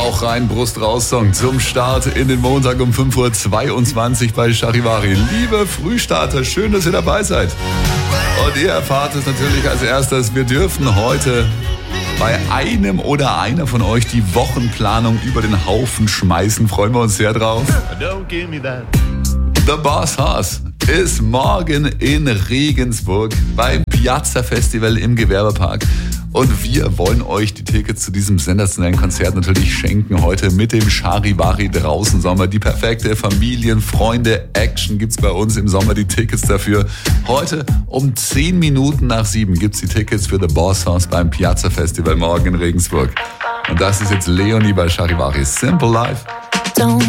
Bauch rein, Brust raus Song zum Start in den Montag um 5:22 Uhr bei Charivari. Liebe Frühstarter, schön, dass ihr dabei seid. Und ihr erfahrt es natürlich als erstes. Wir dürfen heute bei einem oder einer von euch die Wochenplanung über den Haufen schmeißen. Freuen wir uns sehr drauf. Don't give me that. The Boss Hoss ist morgen in Regensburg beim Piazza Festival im Gewerbepark. Und wir wollen euch die Tickets zu diesem sensationellen Konzert natürlich schenken. Heute mit dem Charivari draußen Sommer. Die perfekte Familien-Freunde-Action gibt's bei uns im Sommer. Die Tickets dafür. Heute um 7:10 gibt's die Tickets für The Boss Hoss beim Piazza Festival morgen in Regensburg. Und das ist jetzt Leonie bei Charivari. Simple Life.